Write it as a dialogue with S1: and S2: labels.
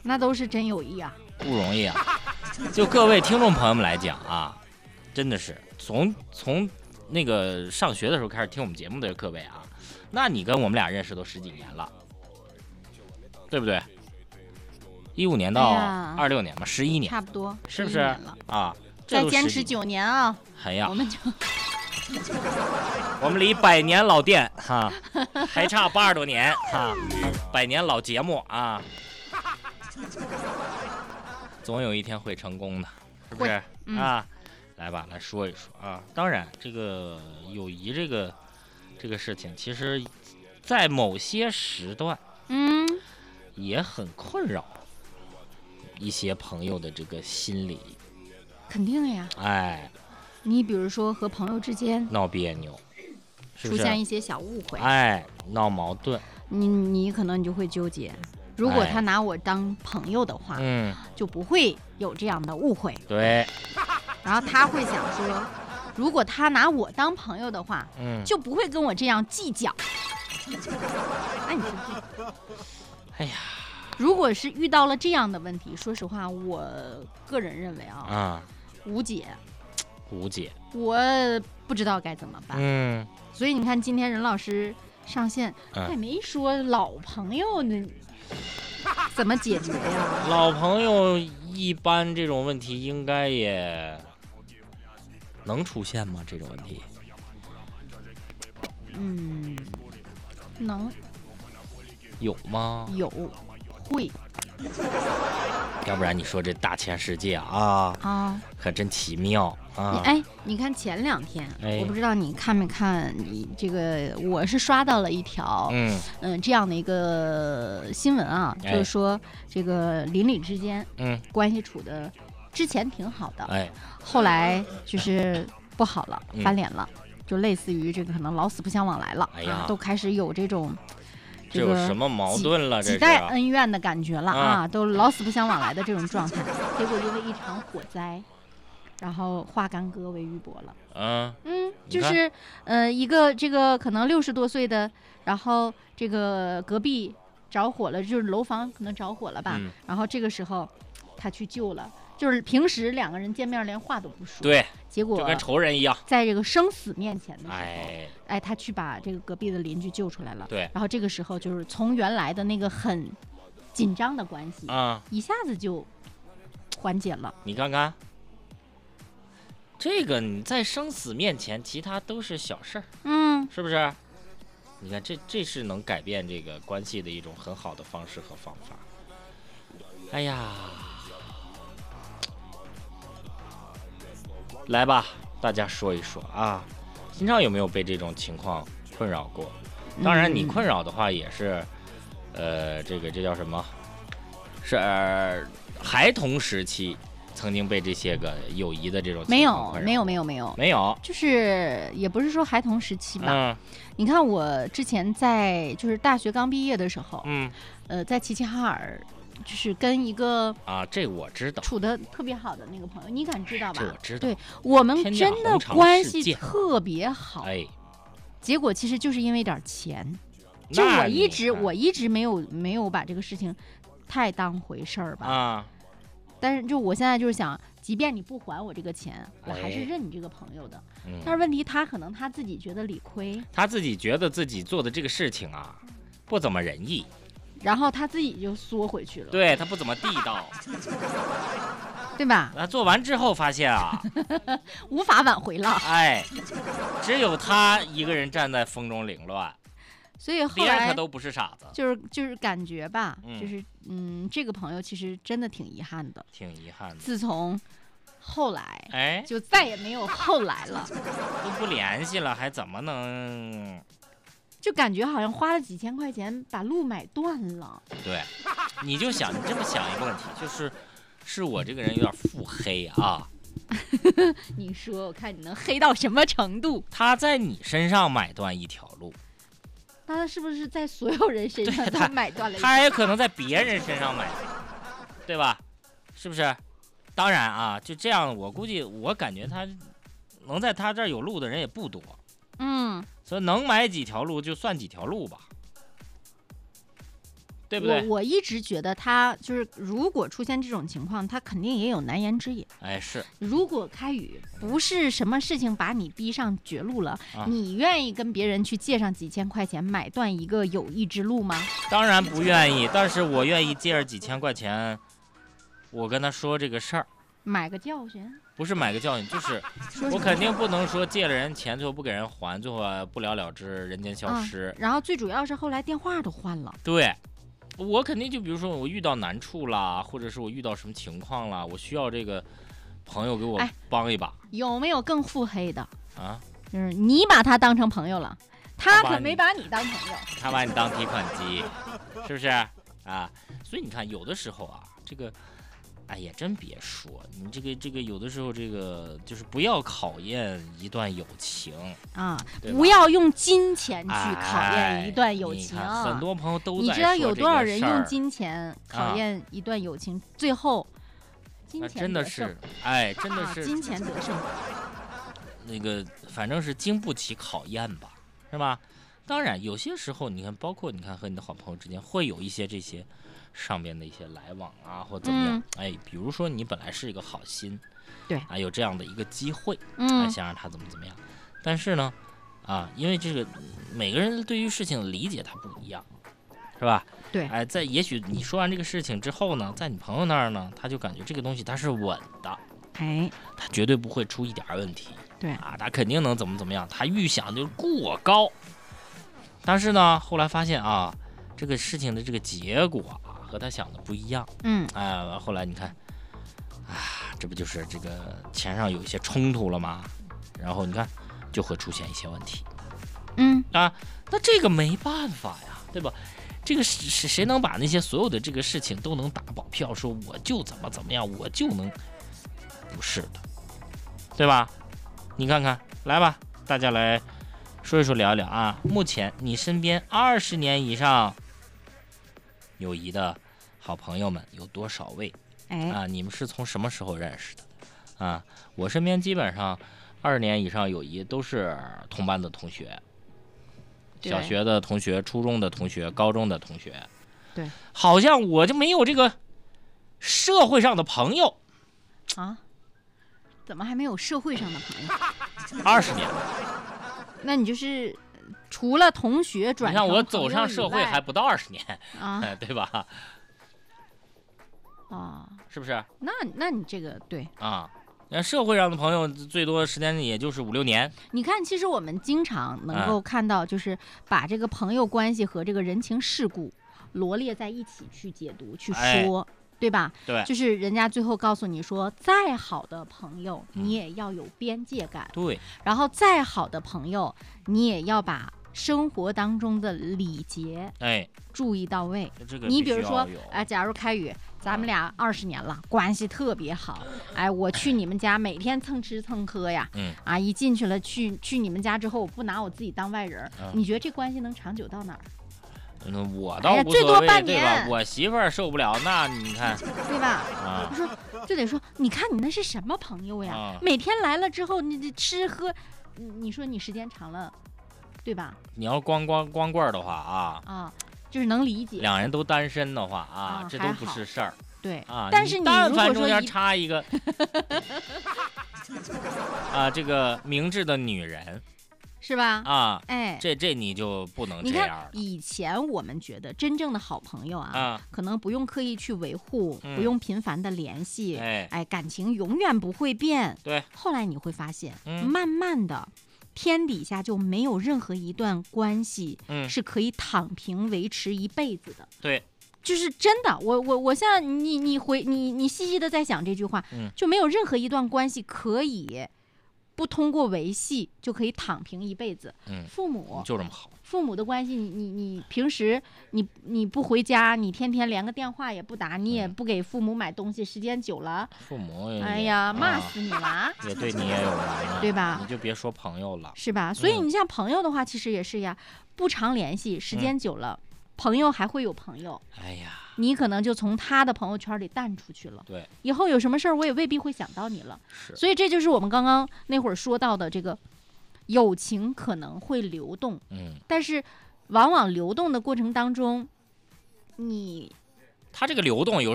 S1: 那都是真友谊啊，
S2: 不容易啊。就各位听众朋友们来讲啊，真的是从那个上学的时候开始听我们节目的各位啊，那你跟我们俩认识都10几年了，对不对？15年到26年嘛，11年，
S1: 差不多，
S2: 是不是啊？
S1: 再坚持9年啊！
S2: 哎呀，
S1: 我们就
S2: 我们离100年老店哈，还差80多年哈，100年老节目啊，总有一天会成功的，是不是啊？来吧，来说一说啊。当然，这个友谊这个事情，其实，在某些时段，也很困扰一些朋友的这个心理。
S1: 肯定呀，
S2: 哎，
S1: 你比如说和朋友之间
S2: 闹别扭，是不是
S1: 出现一些小误会，
S2: 哎，闹矛盾，
S1: 你可能你就会纠结，如果他拿我当朋友的话，就不会有这样的误会。
S2: 对，
S1: 然后他会想说，如果他拿我当朋友的话，就不会跟我这样计较。那你说，
S2: 哎呀。
S1: 如果是遇到了这样的问题，说实话，我个人认为无解，我不知道该怎么办。所以你看，今天任老师上线，他也没说老朋友呢怎么解决呀？
S2: 老朋友一般这种问题应该也能出现吗？这种问题？
S1: 能
S2: 有吗？
S1: 有。会，
S2: 要不然你说这大千世界可真奇妙啊！
S1: 哎，你看前2天，我不知道你看没看，你这个我是刷到了一条，这样的一个新闻啊，就是说这个邻里之间，关系处的之前挺好的，后来就是不好了，翻脸了，就类似于这个可能老死不相往来了，都开始有这种。
S2: 这有什么矛盾了？
S1: 几代恩怨的感觉了都老死不相往来的这种状态。结果因为一场火灾，然后化干戈为玉帛了。就是一个这个可能60多岁的，然后这个隔壁着火了，就是楼房可能着火了吧。然后这个时候他去救了，就是平时2个人见面连话都不说，
S2: 对，
S1: 结果
S2: 就跟仇人一样，
S1: 在这个生死面前的时候，他去把这个隔壁的邻居救出来了。
S2: 对，
S1: 然后这个时候就是从原来的那个很紧张的关系一下子就缓解了。
S2: 你看看，这个你在生死面前，其他都是小事儿，是不是？你看这是能改变这个关系的一种很好的方式和方法。哎呀。来吧，大家说一说啊，经常有没有被这种情况困扰过？当然，你困扰的话也是，这叫什么？是孩童时期曾经被这些个友谊的这种情况困扰？没有，
S1: 就是也不是说孩童时期吧。你看我之前在就是大学刚毕业的时候，在齐齐哈尔。就是跟一个
S2: 这我知道
S1: 处得特别好的那个朋友，你敢知道吧？
S2: 这我知道。
S1: 对，我们真的关系特别好。结果其实就是因为点钱，就我一直没有把这个事情太当回事儿吧。但是就我现在就是想，即便你不还我这个钱，我还是认你这个朋友的。但是问题他可能他自己觉得理亏，
S2: 他自己觉得自己做的这个事情不怎么仁义。
S1: 然后他自己就缩回去了，
S2: 对，他不怎么地道，
S1: 对吧？
S2: 他做完之后发现
S1: 无法挽回了，
S2: 只有他一个人站在风中凌乱，
S1: 所以后来
S2: 别人可都不是傻子，
S1: 就是感觉吧，就是这个朋友其实真的挺遗憾的，自从后来，就再也没有后来了，
S2: 都不联系了，还怎么能？
S1: 就感觉好像花了几千块钱把路买断了。
S2: 对，你就想，你这么想一个问题，是我这个人有点腹黑
S1: 你说，我看你能黑到什么程度？
S2: 他在你身上买断一条路，
S1: 那他是不是在所有人身上都买断了一条路？
S2: 他也可能在别人身上买，对吧？是不是？当然就这样，我估计，我感觉他能在他这儿有路的人也不多。所以能买几条路就算几条路吧， 对不对？
S1: 我一直觉得他就是如果出现这种情况，他肯定也有难言之隐。
S2: 哎，是。
S1: 如果开宇不是什么事情把你逼上绝路了，你愿意跟别人去借上几千块钱买断一个友谊之路吗？
S2: 当然不愿意，但是我愿意借着几千块钱，我跟他说这个事儿，
S1: 买个教训。
S2: 不是买个教训，就是我肯定不能说借了人钱最后不给人还，最后不了了之，人间消失。
S1: 然后最主要是后来电话都换了。
S2: 对，我肯定就比如说我遇到难处啦，或者是我遇到什么情况啦，我需要这个朋友给我帮一把。
S1: 有没有更腹黑的
S2: 啊？
S1: 就是你把他当成朋友了，他可没把你当朋友，
S2: 他把你当提款机，是不是啊？所以你看，有的时候啊，这个。哎呀，真别说，你这个有的时候这个就是不要考验一段友情
S1: 啊，不要用金钱去考验一段友情。
S2: 很多朋友都在说
S1: 你知道有多少人用金钱考验一段友情，最后金钱
S2: 真的是，真的是
S1: 金钱得胜。
S2: 那个反正是经不起考验吧，是吧？当然有些时候你看，包括你看和你的好朋友之间会有一些这些。上边的一些来往啊，或怎么样，比如说你本来是一个好心，
S1: 对
S2: 有这样的一个机会，想让他怎么样，但是呢，因为这个每个人对于事情的理解他不一样，是吧？
S1: 对，
S2: 在也许你说完这个事情之后呢，在你朋友那儿呢，他就感觉这个东西它是稳的，他绝对不会出一点问题，
S1: 对
S2: 他肯定能怎么样，他预想就是过高，但是呢，后来发现这个事情的这个结果和他想的不一样，后来你看，这不就是这个钱上有一些冲突了吗？然后你看就会出现一些问题，那这个没办法呀，对吧？这个是谁能把那些所有的这个事情都能打保票，说我就怎么样，我就能，不是的，对吧？你看看，来吧，大家来说一说，聊一聊啊。目前你身边20年以上友谊的好朋友们有多少位？你们是从什么时候认识的？我身边基本上20年以上友谊都是同班的同学，小学的同学、初中的同学、高中的同学。
S1: 对，
S2: 好像我就没有这个社会上的朋友
S1: 啊？怎么还没有社会上的朋友
S2: ？20年了。
S1: 那你就是除了同学转，
S2: 你看我走上社会还不到20年对吧？是不是？
S1: 那你这个对
S2: 那社会上的朋友最多时间也就是5-6年。
S1: 你看，其实我们经常能够看到，就是把这个朋友关系和这个人情世故罗列在一起去解读、去说，对吧？
S2: 对，
S1: 就是人家最后告诉你说，再好的朋友你也要有边界感，
S2: 对。
S1: 然后再好的朋友你也要把生活当中的礼节注意到位。你比如说假如开宇咱们俩20年了，关系特别好，我去你们家每天蹭吃蹭喝呀，一进去了去你们家之后，我不拿我自己当外人，你觉得这关系能长久到哪儿？
S2: 我倒无所谓，
S1: 最多半年，
S2: 对吧？我媳妇儿受不了，那你看，
S1: 对吧？就得说，你看你那是什么朋友呀？每天来了之后，你吃喝，你说你时间长了，对吧？
S2: 你要光棍的话
S1: 就是能理解。
S2: 两人都单身的话这都不是事儿。
S1: 对但是你
S2: 但凡中间插一个这个明智的女人，
S1: 是吧？
S2: 这你就不能这样了。
S1: 以前我们觉得真正的好朋友可能不用刻意去维护，不用频繁的联系，感情永远不会变。
S2: 对。
S1: 后来你会发现，慢慢的，天底下就没有任何一段关系是可以躺平维持一辈子的。
S2: 对。
S1: 就是真的，我现在你细细的在想这句话，就没有任何一段关系可以不通过维系就可以躺平一辈子。父母
S2: 就这么好，
S1: 父母的关系，你平时你不回家，你天天连个电话也不打，你也不给父母买东西，时间久了，
S2: 父母
S1: 哎呀骂死你了，
S2: 也对你也有完，
S1: 对吧？
S2: 你就别说朋友了，
S1: 是吧？所以你像朋友的话，其实也是呀，不常联系，时间久了。朋友还会有朋友，你可能就从他的朋友圈里淡出去了。
S2: 对，
S1: 以后有什么事儿，我也未必会想到你了。所以这就是我们刚刚那会儿说到的这个友情可能会流动，但是往往流动的过程当中， 你
S2: 它这个流动有